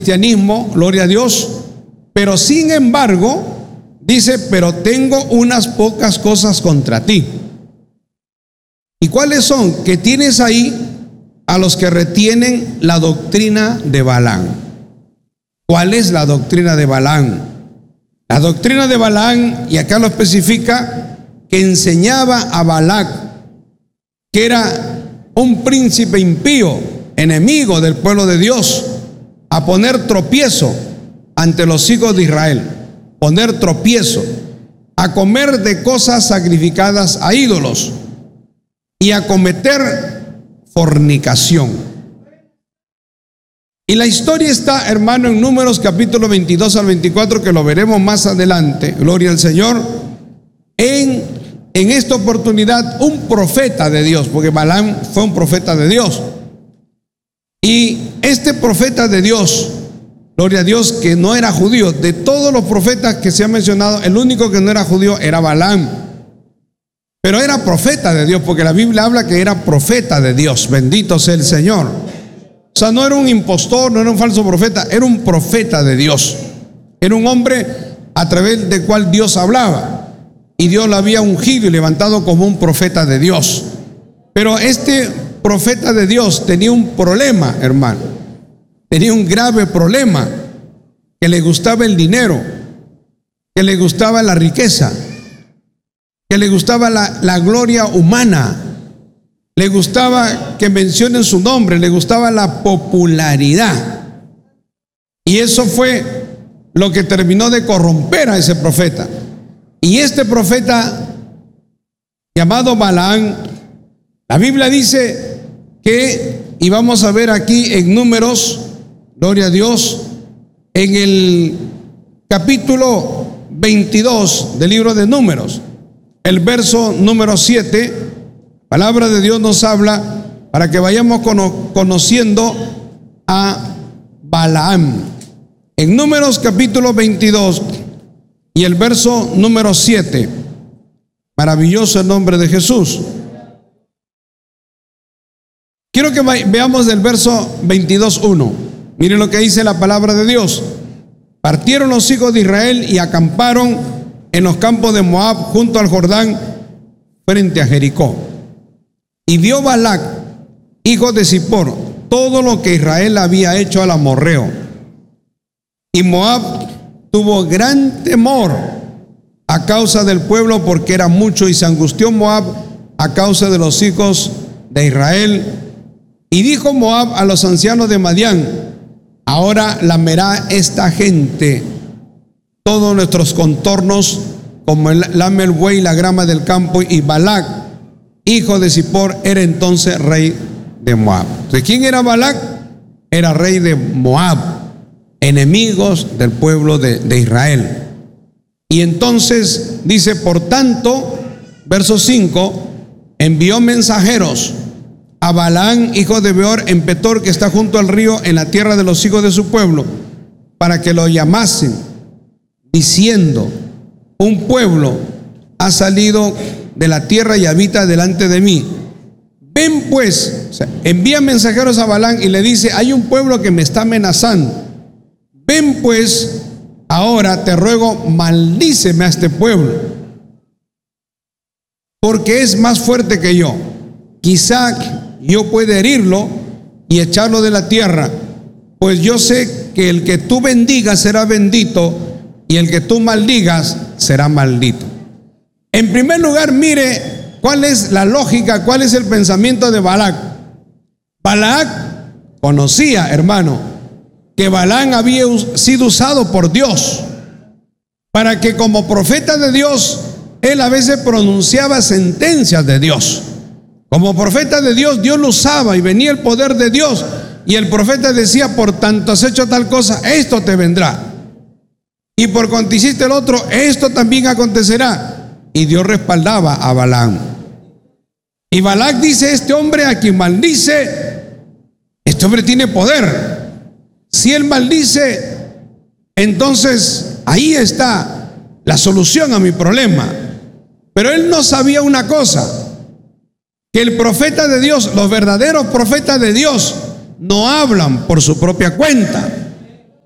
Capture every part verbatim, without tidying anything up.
cristianismo, gloria a Dios, pero sin embargo, dice, pero tengo unas pocas cosas contra ti. ¿Y cuáles son? Que tienes ahí a los que retienen la doctrina de Balaam. ¿Cuál es la doctrina de Balaam? La doctrina de Balaam, y acá lo especifica, que enseñaba a Balac, que era un príncipe impío, enemigo del pueblo de Dios, a poner tropiezo ante los hijos de Israel, poner tropiezo, a comer de cosas sacrificadas a ídolos y a cometer fornicación. Y la historia está, hermano, en Números capítulo veintidós al veinticuatro, que lo veremos más adelante, gloria al Señor. En, en esta oportunidad, un profeta de Dios, porque Balaam fue un profeta de Dios. Y este profeta de Dios, gloria a Dios, que no era judío, de todos los profetas que se han mencionado, el único que no era judío era Balaam. Pero era profeta de Dios, porque la Biblia habla que era profeta de Dios. Bendito sea el Señor. O sea, no era un impostor, no era un falso profeta, era un profeta de Dios. Era un hombre a través del cual Dios hablaba. Y Dios lo había ungido y levantado como un profeta de Dios. Pero este profeta de Dios tenía un problema, hermano. Tenía un grave problema, que le gustaba el dinero, que le gustaba la riqueza, que le gustaba la, la gloria humana, le gustaba que mencionen su nombre, le gustaba la popularidad. Y eso fue lo que terminó de corromper a ese profeta. Y este profeta llamado Balaam, la Biblia dice que, y vamos a ver aquí en Números, gloria a Dios, en el capítulo veintidós del libro de Números, el verso número siete, palabra de Dios nos habla para que vayamos cono- conociendo a Balaam. En Números capítulo veintidós y el verso número siete, maravilloso el nombre de Jesús. Quiero que veamos del verso veintidós uno. Miren lo que dice la palabra de Dios. Partieron los hijos de Israel y acamparon en los campos de Moab junto al Jordán frente a Jericó. Y vio Balac, hijo de Zippor, todo lo que Israel había hecho al amorreo. Y Moab tuvo gran temor a causa del pueblo, porque era mucho, y se angustió Moab a causa de los hijos de Israel. Y dijo Moab a los ancianos de Madián: ahora lamerá esta gente todos nuestros contornos, como el, lame el buey la grama del campo. Y Balac, hijo de Zippor, era entonces rey de Moab. ¿De quién era Balac? Era rey de Moab, enemigos del pueblo de, de Israel. Y entonces dice, por tanto, verso cinco, envió mensajeros a Balaam, hijo de Beor, en Petor, que está junto al río, en la tierra de los hijos de su pueblo, para que lo llamasen, diciendo: un pueblo ha salido de la tierra y habita delante de mí. Ven pues, o sea, envía mensajeros a Balaam y le dice: hay un pueblo que me está amenazando. Ven pues, ahora te ruego, maldíceme a este pueblo, porque es más fuerte que yo. Quizá yo pueda herirlo y echarlo de la tierra, pues yo sé que el que tú bendigas será bendito, y el que tú maldigas será maldito. En primer lugar, mire cuál es la lógica, cuál es el pensamiento de Balac. Balac conocía, hermano, que Balaam había sido usado por Dios para que, como profeta de Dios, él a veces pronunciaba sentencias de Dios. Como profeta de Dios, Dios lo usaba y venía el poder de Dios, y el profeta decía: por tanto has hecho tal cosa, esto te vendrá, y por cuanto hiciste el otro, esto también acontecerá. Y Dios respaldaba a Balaam. Y Balac dice: este hombre a quien maldice, este hombre tiene poder. Si él maldice, entonces ahí está la solución a mi problema. Pero él no sabía una cosa, que el profeta de Dios, los verdaderos profetas de Dios, no hablan por su propia cuenta.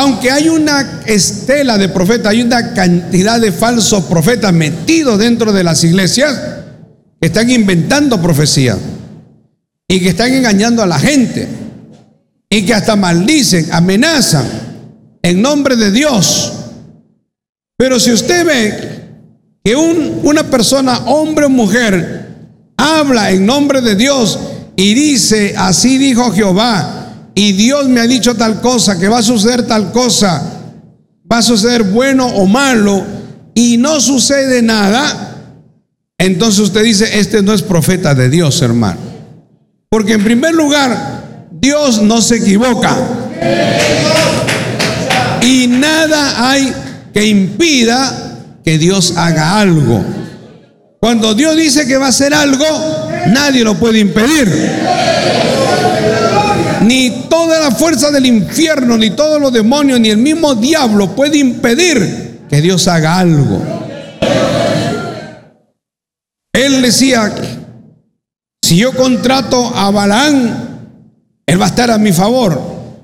Aunque hay una estela de profetas, hay una cantidad de falsos profetas metidos dentro de las iglesias que están inventando profecías y que están engañando a la gente y que hasta maldicen, amenazan en nombre de Dios. Pero si usted ve que un, una persona, hombre o mujer, habla en nombre de Dios y dice, así dijo Jehová, y Dios me ha dicho tal cosa, que va a suceder tal cosa, va a suceder bueno o malo, y no sucede nada, entonces usted dice, este no es profeta de Dios, hermano. Porque en primer lugar, Dios no se equivoca. Y nada hay que impida que Dios haga algo. Cuando Dios dice que va a hacer algo, nadie lo puede impedir. Ni toda la fuerza del infierno, ni todos los demonios, ni el mismo diablo puede impedir que Dios haga algo. Él decía, si yo contrato a Balaam, él va a estar a mi favor.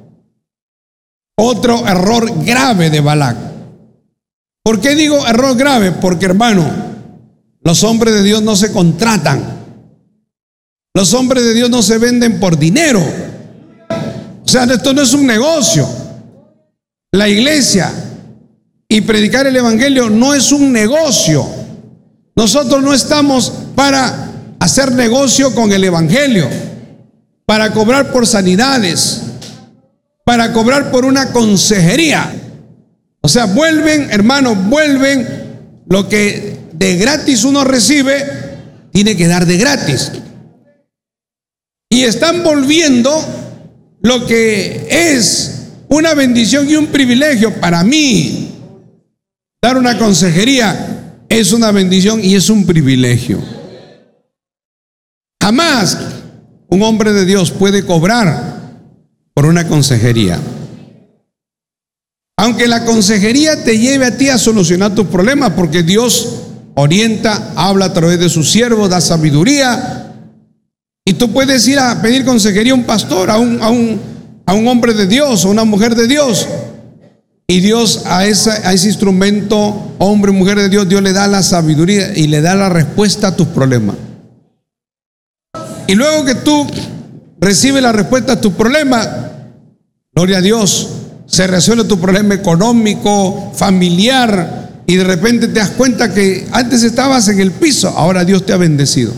Otro error grave de Balac. ¿Por qué digo error grave? Porque, hermano, los hombres de Dios no se contratan. Los hombres de Dios no se venden por dinero. O sea, esto no es un negocio. La iglesia y predicar el evangelio no es un negocio. Nosotros no estamos para hacer negocio con el evangelio, para cobrar por sanidades, para cobrar por una consejería. O sea, vuelven, hermanos, vuelven lo que de gratis uno recibe, tiene que dar de gratis. Y están volviendo lo que es una bendición y un privilegio para mí. Dar una consejería es una bendición y es un privilegio. Jamás un hombre de Dios puede cobrar por una consejería. Aunque la consejería te lleve a ti a solucionar tus problemas, porque Dios orienta, habla a través de sus siervos, da sabiduría. Y tú puedes ir a pedir consejería a un pastor, a un, a un, a un hombre de Dios, a una mujer de Dios. Y Dios a, esa, a ese instrumento, hombre o mujer de Dios, Dios le da la sabiduría y le da la respuesta a tus problemas. Y luego que tú recibes la respuesta a tus problemas, gloria a Dios, se resuelve tu problema económico, familiar, y de repente te das cuenta que antes estabas en el piso, ahora Dios te ha bendecido.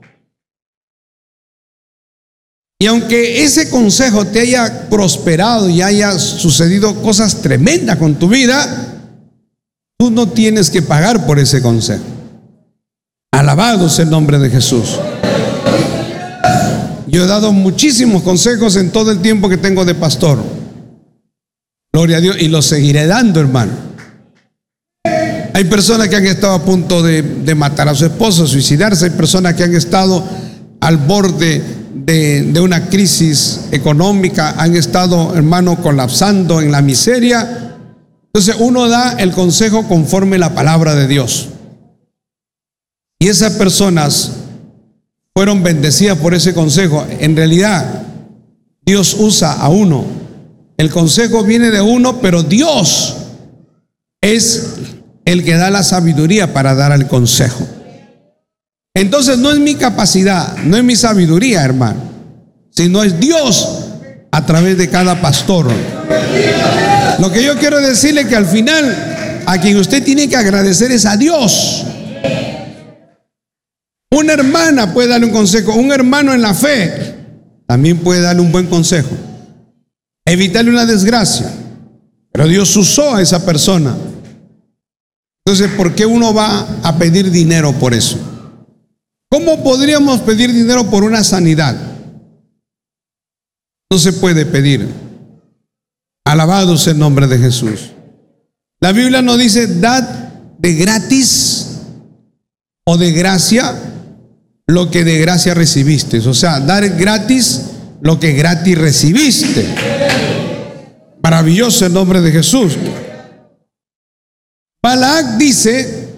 Y aunque ese consejo te haya prosperado y haya sucedido cosas tremendas con tu vida, tú no tienes que pagar por ese consejo. Alabado sea el nombre de Jesús. Yo he dado muchísimos consejos en todo el tiempo que tengo de pastor. Gloria a Dios, y los seguiré dando, hermano. Hay personas que han estado a punto de, de matar a su esposo, suicidarse. Hay personas que han estado al borde de, de una crisis económica, han estado, hermano, colapsando en la miseria. Entonces uno da el consejo conforme a la palabra de Dios. Y esas personas fueron bendecidas por ese consejo. En realidad, Dios usa a uno. El consejo viene de uno, pero Dios es el que da la sabiduría para dar el consejo. Entonces no es mi capacidad, no es mi sabiduría, hermano, sino es Dios a través de cada pastor. Lo que yo quiero decirle es que al final a quien usted tiene que agradecer es a Dios. Una hermana puede darle un consejo, un hermano en la fe también puede darle un buen consejo, evitarle una desgracia, pero Dios usó a esa persona. Entonces, ¿por qué uno va a pedir dinero por eso? ¿Cómo podríamos pedir dinero por una sanidad? No se puede pedir. Alabado sea el nombre de Jesús. La Biblia nos dice, dad de gratis o de gracia lo que de gracia recibiste. O sea, dar gratis lo que gratis recibiste. Maravilloso el nombre de Jesús. Balac dice,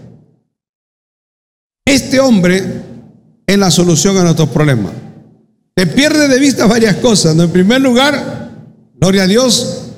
este hombre es la solución a nuestros problemas. Te pierde de vista varias cosas, ¿no? En primer lugar, gloria a Dios,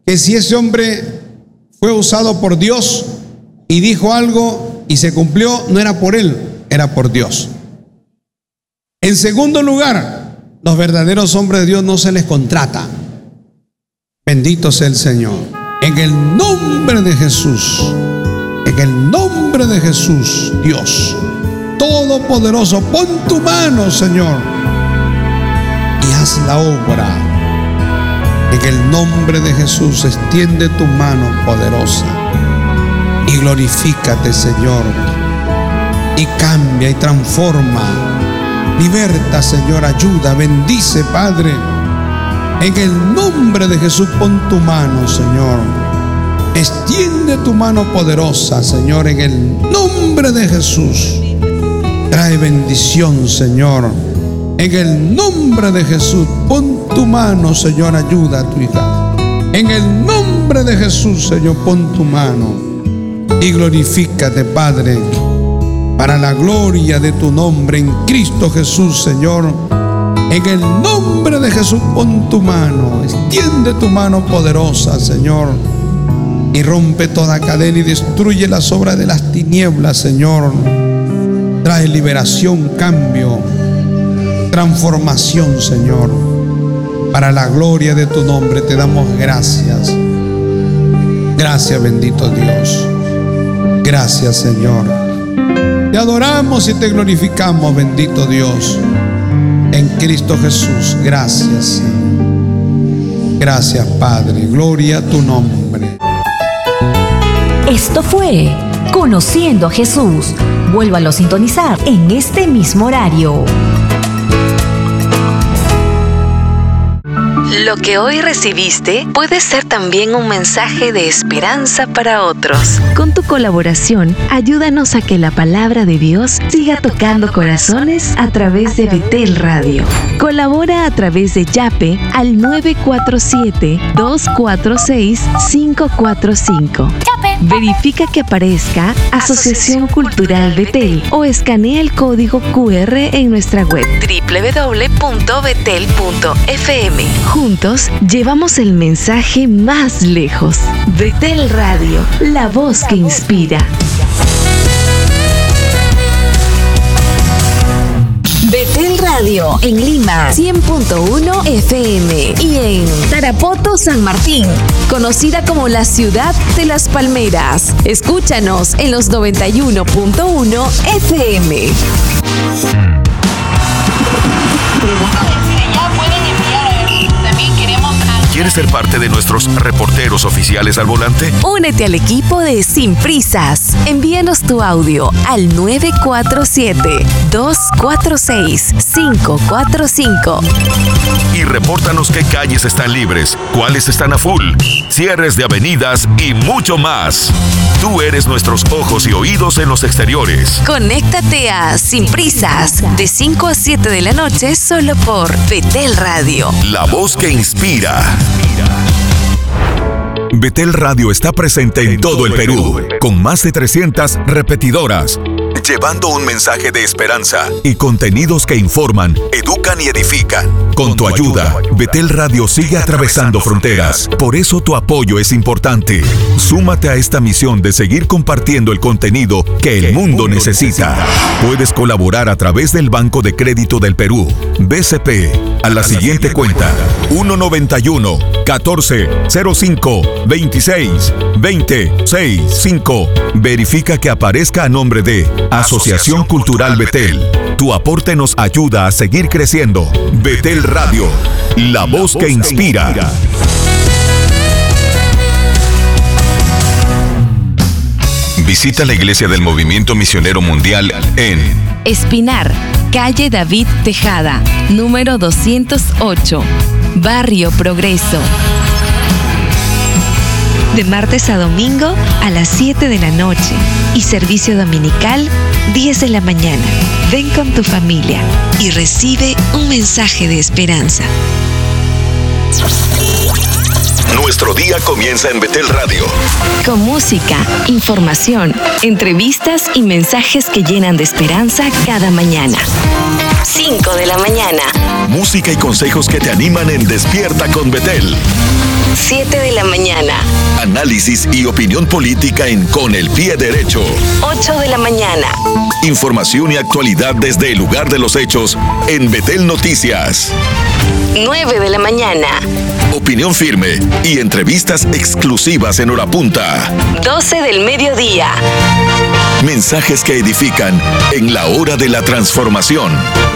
que si ese hombre fue usado por Dios y dijo algo y se cumplió, no era por él, era por Dios. En segundo lugar, los verdaderos hombres de Dios no se les contrata. Bendito sea el Señor. En el nombre de Jesús, en el nombre de Jesús, Dios Todopoderoso, pon tu mano, Señor, y haz la obra. En el nombre de Jesús, extiende tu mano poderosa y glorifícate, Señor, y cambia y transforma. Liberta, Señor, ayuda, bendice, Padre. En el nombre de Jesús, pon tu mano, Señor. Extiende tu mano poderosa, Señor, en el nombre de Jesús. Trae bendición, Señor. En el nombre de Jesús, pon tu mano, Señor, ayuda a tu hija. En el nombre de Jesús, Señor, pon tu mano y glorifícate, Padre, para la gloria de tu nombre en Cristo Jesús, Señor. En el nombre de Jesús, pon tu mano, extiende tu mano poderosa, Señor, y rompe toda cadena y destruye las obras de las tinieblas, Señor. Trae liberación, cambio, transformación, Señor. Para la gloria de tu nombre te damos gracias. Gracias, bendito Dios. Gracias, Señor. Te adoramos y te glorificamos, bendito Dios. En Cristo Jesús. Gracias, Señor. Gracias, Padre. Gloria a tu nombre. Esto fue Conociendo a Jesús. Vuélvalo a sintonizar en este mismo horario. Lo que hoy recibiste puede ser también un mensaje de esperanza para otros. Con tu colaboración, ayúdanos a que la palabra de Dios siga tocando corazones a través de Betel Radio. Colabora a través de Yape al nueve cuatro siete, dos cuatro seis, cinco cuatro cinco. Verifica que aparezca Asociación Cultural Betel o escanea el código cu erre en nuestra web doble u doble u doble u punto betel punto efe eme. Juntos llevamos el mensaje más lejos. Betel Radio, la voz que inspira. Betel Radio en Lima, cien punto uno efe eme, y en Tarapoto, San Martín, conocida como la ciudad de las palmeras. Escúchanos en los noventa y uno punto uno efe eme. ¿Quieres ser parte de nuestros reporteros oficiales al volante? Únete al equipo de Sin Prisas. Envíanos tu audio al nueve cuatro siete, dos cuatro seis, cinco cuatro cinco. Y repórtanos qué calles están libres, cuáles están a full, cierres de avenidas y mucho más. Tú eres nuestros ojos y oídos en los exteriores. Conéctate a Sin Prisas de cinco a siete de la noche solo por Betel Radio. La voz que inspira. Betel Radio está presente en todo el Perú, con más de trescientas repetidoras, llevando un mensaje de esperanza y contenidos que informan, educan y edifican. Con tu ayuda, Betel Radio sigue atravesando fronteras. Por eso tu apoyo es importante. Súmate a esta misión de seguir compartiendo el contenido que el mundo necesita. Puedes colaborar a través del Banco de Crédito del Perú, B C P, a la siguiente cuenta: uno noventa y uno, catorce, cero cinco, veintiséis, veinte, sesenta y cinco. Verifica que aparezca a nombre de Asociación Cultural Betel. Tu aporte nos ayuda a seguir creciendo. Betel Radio, la voz que inspira. Visita la Iglesia del Movimiento Misionero Mundial en Espinar, calle David Tejada, número doscientos ocho, Barrio Progreso. De martes a domingo a las siete de la noche y servicio dominical diez de la mañana. Ven con tu familia y recibe un mensaje de esperanza. Nuestro día comienza en Betel Radio. Con música, información, entrevistas y mensajes que llenan de esperanza cada mañana. cinco de la mañana. Música y consejos que te animan en Despierta con Betel. siete de la mañana. Análisis y opinión política en Con el Pie Derecho. ocho de la mañana. Información y actualidad desde el lugar de los hechos en Betel Noticias. nueve de la mañana. Opinión firme y entrevistas exclusivas en hora punta. doce del mediodía. Mensajes que edifican en la hora de la transformación.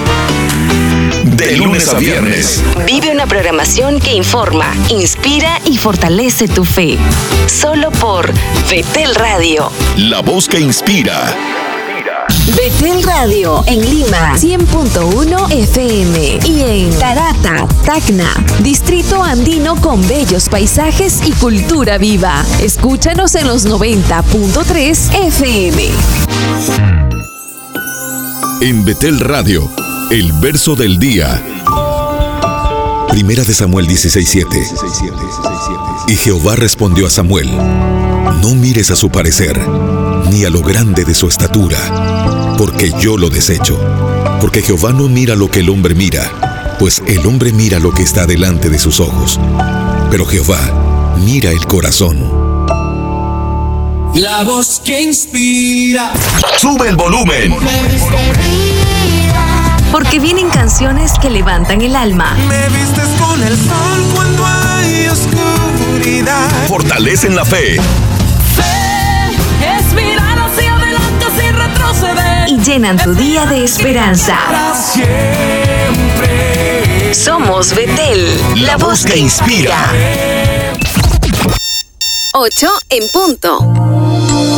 De lunes a viernes. Vive una programación que informa, inspira y fortalece tu fe. Solo por Betel Radio. La voz que inspira. Betel Radio en Lima cien punto uno F M y en Tarata, Tacna, Distrito Andino con bellos paisajes y cultura viva. Escúchanos en los noventa punto tres F M. En Betel Radio, el verso del día. Primera de Samuel dieciséis siete. Y Jehová respondió a Samuel: no mires a su parecer, ni a lo grande de su estatura, porque yo lo desecho. Porque Jehová no mira lo que el hombre mira, pues el hombre mira lo que está delante de sus ojos, pero Jehová mira el corazón. La voz que inspira. ¡Sube el volumen! Porque vienen canciones que levantan el alma. Me vistes con el sol cuando hay oscuridad. Fortalecen la fe. Es mirar hacia adelante sin retroceder. Y llenan tu día de esperanza. Para siempre. Somos Betel, la voz que inspira. ocho en punto.